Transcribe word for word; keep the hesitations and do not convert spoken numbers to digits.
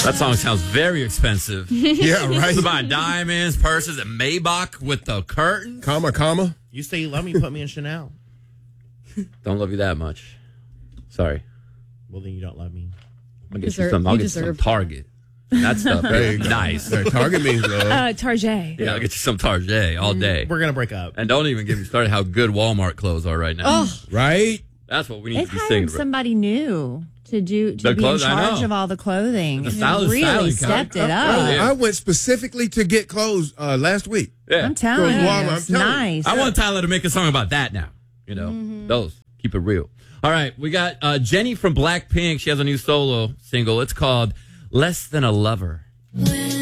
That song sounds very expensive. Yeah, right. It's about diamonds, purses, and Maybach with the curtain. Comma, comma. You say you love me, put me in Chanel. Don't love you that much. Sorry. Well, then you don't love me. I'll get Deserve- you some. I'll you get you some deserve- Target. That stuff There you is go. nice. There, Target means love. Uh, Target. Yeah, I'll get you some Target all day. We're gonna break up. And don't even get me started how good Walmart clothes are right now. Oh, Right? That's what we need They've to be hired singing about. somebody new to do to The be clothes, in I charge know. of all the clothing. The They've stylist- really styling stepped company. it Oh, up. yeah. I went specifically to get clothes uh, last week. Yeah. I'm telling you, Walmart, I'm it's telling you. nice. I want Tyler to make a song about that now. You know, those. Keep it real. All right, we got uh, Jenny from Blackpink. She has a new solo single. It's called Less Than a Lover. When